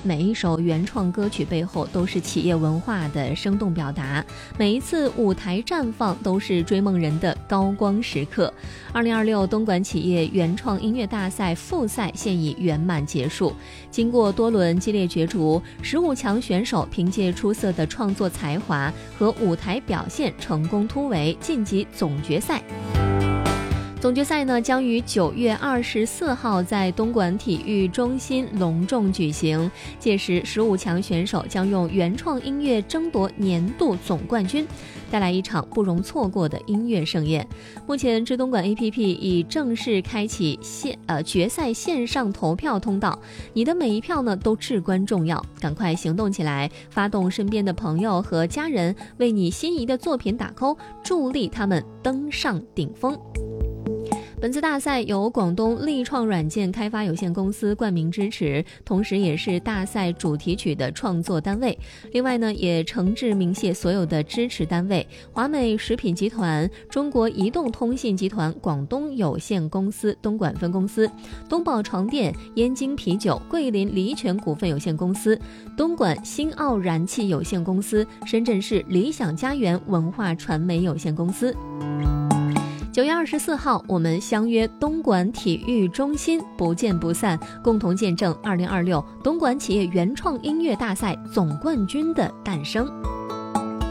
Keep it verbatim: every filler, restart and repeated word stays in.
每一首原创歌曲背后都是企业文化的生动表达，每一次舞台绽放都是追梦人的高光时刻。二零二六东莞企业原创音乐大赛复赛现已圆满结束，经过多轮激烈角逐，十五强选手凭借出色的创作才华和舞台表现成功突围，晋级总决赛。总决赛呢将于九月二十四号在东莞体育中心隆重举行，届时十五强选手将用原创音乐争夺年度总冠军，带来一场不容错过的音乐盛宴。目前知东莞 A P P 已正式开启线呃决赛线上投票通道，你的每一票呢都至关重要，赶快行动起来，发动身边的朋友和家人为你心仪的作品打 call， 助力他们登上顶峰。本次大赛由广东力创软件开发有限公司冠名支持，同时也是大赛主题曲的创作单位。另外呢，也诚挚鸣谢所有的支持单位：华美食品集团、中国移动通信集团广东有限公司东莞分公司、东宝床垫、燕京啤酒、桂林梨泉股份有限公司、东莞新奥燃气有限公司、深圳市理想家园文化传媒有限公司。九月二十四号，我们相约东莞体育中心，不见不散，共同见证二零二六东莞企业原创音乐大赛总冠军的诞生。